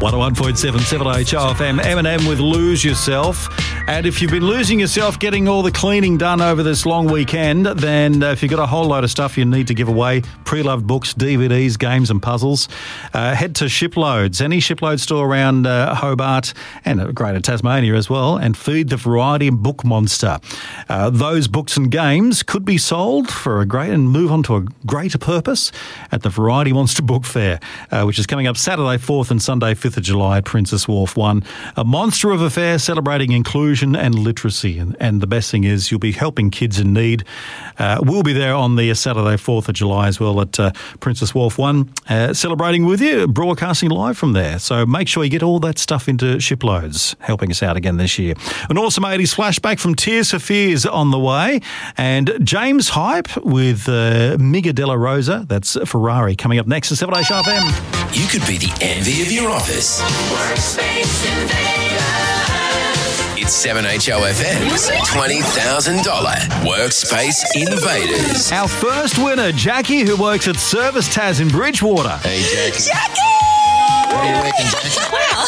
101.7 7HOFM, Eminem with Lose Yourself. And if you've been losing yourself getting all the cleaning done over this long weekend, then if you've got a whole load of stuff you need to give away, pre-loved books, DVDs, games and puzzles, head to Shiploads, any Shipload store around Hobart and Greater Tasmania as well, and feed the variety book monster. Those books and games could be sold for a great and move on to a greater purpose at the Variety Monster Book Fair, which is coming up Saturday 4th and Sunday 5th of July at Princess Wharf 1. A monster of a fair celebrating inclusion and literacy. And the best thing is you'll be helping kids in need. We'll be there on the Saturday 4th of July as well at Princess Wharf 1, celebrating with you, broadcasting live from there. So make sure you get all that stuff into Shiploads, helping us out again this year. An awesome 80s flashback from Tears for Fears on the way. And James Hype with Miga Della Rosa, that's Ferrari, coming up next at 7 FM. You could be the envy of your office. Workspace Invaders. It's 7HOFM's $20,000 Workspace Invaders. Our first winner, Jackie, who works at Service Taz in Bridgewater. Hey, Jackie. Jackie! What do you reckon, Jackie? Wow.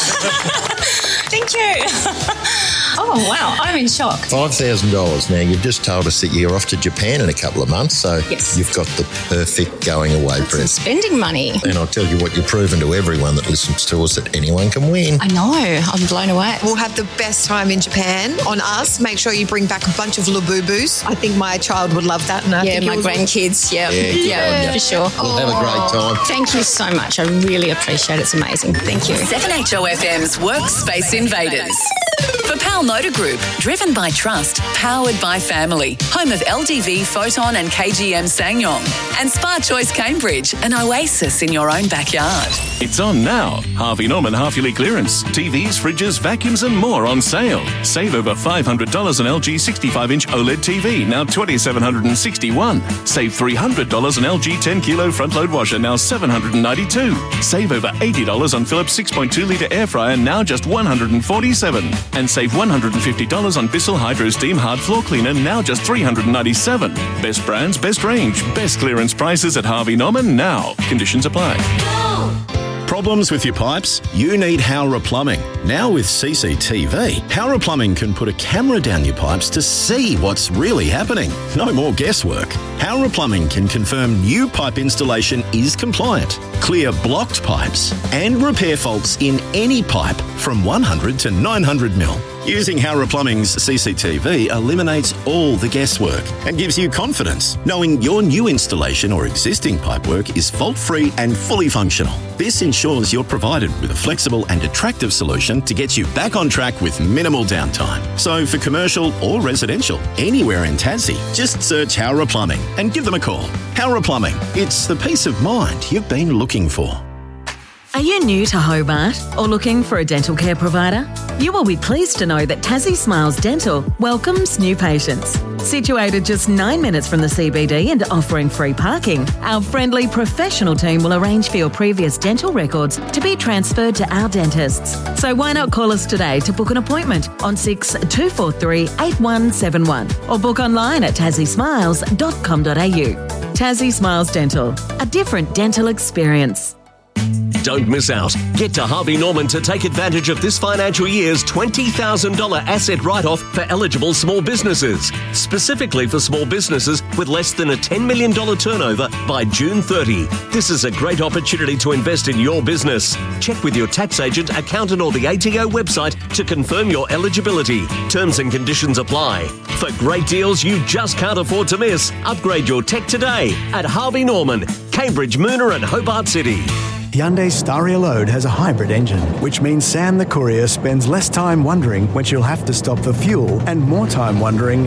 Thank you. Oh, wow. I'm in shock. $5,000. Now, you've just told us that you're off to Japan in a couple of months, so yes, you've got the perfect going away present. Spending money. And I'll tell you what, you've proven to everyone that listens to us that anyone can win. I know. I'm blown away. We'll have the best time in Japan on us. Make sure you bring back a bunch of Labubus. I think my child would love that. And I think my grandkids. Yeah, for sure. We'll have a great time. Thank you so much. I really appreciate it. It's amazing. Thank you. 7HOFM's Workspace Invaders. For Pal Motor Group, driven by trust, powered by family, home of LDV, Photon and KGM Ssangyong, and Spa Choice Cambridge, an oasis in your own backyard. It's on now. Harvey Norman half-yearly clearance. TVs, fridges, vacuums and more on sale. Save over $500 on LG 65-inch OLED TV, now $2,761. Save $300 on LG 10-kilo front-load washer, now $792. Save over $80 on Philips 6.2-litre air fryer, now just $147. And save $150 on Bissell Hydro Steam Hard Floor Cleaner, now just $397. Best brands, best range, best clearance prices at Harvey Norman now. Conditions apply. Problems with your pipes? You need Howrah Plumbing. Now with CCTV, Howrah Plumbing can put a camera down your pipes to see what's really happening. No more guesswork. Howrah Plumbing can confirm new pipe installation is compliant, clear blocked pipes, and repair faults in any pipe from 100 to 900 mil. Using Howrah Plumbing's CCTV eliminates all the guesswork and gives you confidence knowing your new installation or existing pipework is fault-free and fully functional. This ensures you're provided with a flexible and attractive solution to get you back on track with minimal downtime. So for commercial or residential, anywhere in Tassie, just search Howrah Plumbing and give them a call. Howrah Plumbing, it's the peace of mind you've been looking for. Are you new to Hobart or looking for a dental care provider? You will be pleased to know that Tassie Smiles Dental welcomes new patients. Situated just 9 minutes from the CBD and offering free parking, our friendly professional team will arrange for your previous dental records to be transferred to our dentists. So why not call us today to book an appointment on 6243 8171 or book online at tassiesmiles.com.au. Tassie Smiles Dental, a different dental experience. Don't miss out. Get to Harvey Norman to take advantage of this financial year's $20,000 asset write-off for eligible small businesses. Specifically for small businesses with less than a $10 million turnover by June 30. This is a great opportunity to invest in your business. Check with your tax agent, accountant or the ATO website to confirm your eligibility. Terms and conditions apply. For great deals you just can't afford to miss, upgrade your tech today at Harvey Norman, Cambridge, Moona and Hobart City. Hyundai Staria Load has a hybrid engine, which means Sam the courier spends less time wondering when she'll have to stop for fuel and more time wondering